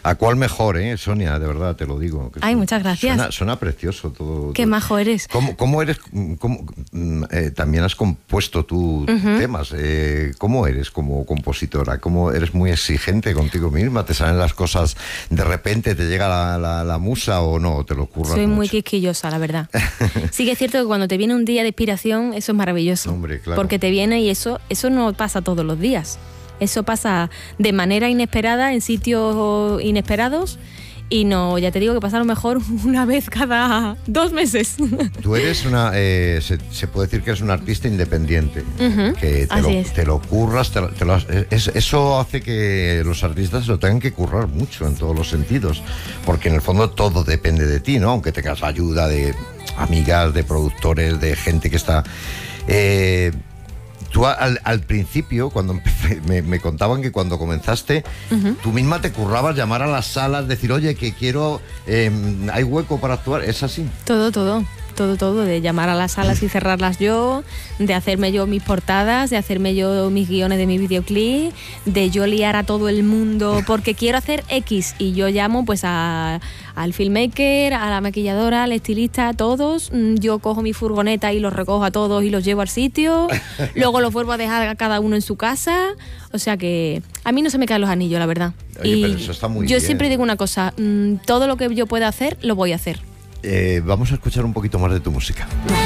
¿A cuál mejor, Sonia? De verdad, te lo digo. Ay, muchas gracias. Suena precioso todo. Qué majo eres. ¿Cómo eres? También has compuesto tú temas. ¿Cómo eres como compositora? ¿Cómo eres muy exigente contigo misma? ¿Te salen las cosas de repente? ¿Te llega la musa o no? ¿Te lo curras Soy mucho? muy quisquillosa, la verdad. Sí que es cierto que cuando te viene un día de inspiración, eso es maravilloso. Hombre, claro. Porque te viene y eso no pasa todos los días. Eso pasa de manera inesperada, en sitios inesperados, y no, ya te digo que pasa a lo mejor una vez cada 2 meses. Tú eres se puede decir que eres una artista independiente, que te lo curras, eso hace que los artistas lo tengan que currar mucho en todos los sentidos, porque en el fondo todo depende de ti, ¿no? Aunque tengas la ayuda de amigas, de productores, de gente que está... Tú al principio, cuando empecé, me contaban que cuando comenzaste, tú misma te currabas llamar a las salas, decir, oye, que quiero, hay hueco para actuar, ¿es así? Todo, de llamar a las salas y cerrarlas yo, de hacerme yo mis portadas, de hacerme yo mis guiones de mi videoclip, de yo liar a todo el mundo porque quiero hacer X, y yo llamo pues al filmmaker, a la maquilladora, al estilista, a todos. Yo cojo mi furgoneta y los recojo a todos y los llevo al sitio, luego los vuelvo a dejar a cada uno en su casa. O sea que a mí no se me caen los anillos, la verdad. Oye, y pero eso está muy yo bien. siempre digo una cosa, todo lo que yo pueda hacer, lo voy a hacer. Vamos a escuchar un poquito más de tu música.